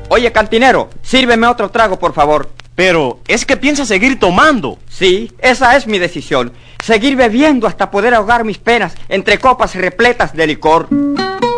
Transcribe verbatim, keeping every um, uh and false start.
Oye, cantinero, sírveme otro trago, por favor. Pero es que piensa seguir tomando. Sí, esa es mi decisión. Seguir bebiendo hasta poder ahogar mis penas entre copas repletas de licor.